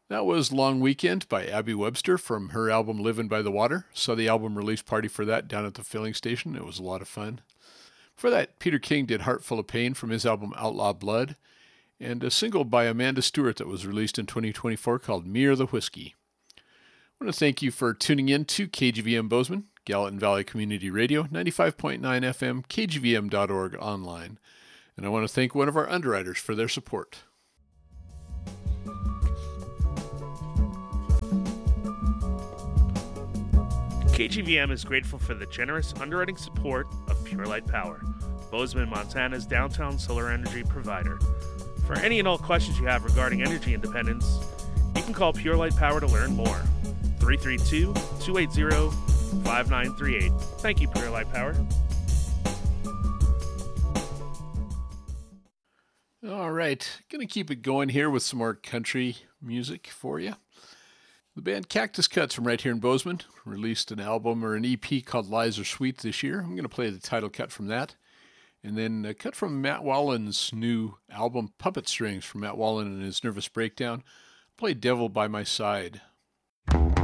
That was Long Weekend by Abby Webster from her album Livin' by the Water. Saw the album release party for that down at the filling station. It was a lot of fun. For that, Peter King did Heart Full of Pain from his album Outlaw Blood, and a single by Amanda Stewart that was released in 2024 called Me or the Whiskey. I want to thank you for tuning in to KGVM Bozeman, Gallatin Valley Community Radio, 95.9 FM, kgvm.org online. And I want to thank one of our underwriters for their support. KGVM is grateful for the generous underwriting support of Pure Light Power, Bozeman, Montana's downtown solar energy provider. For any and all questions you have regarding energy independence, you can call Pure Light Power to learn more. 332-280-5938. Thank you, Pure Light Power. All right, gonna keep it going here with some more country music for you. The band Cactus Cuts from right here in Bozeman released an album or an EP called Lies Are Sweet this year. I'm going to play the title cut from that. And then a cut from Matt Wallen's new album, Puppet Strings, from Matt Wallen and his Nervous Breakdown. Play Devil by My Side.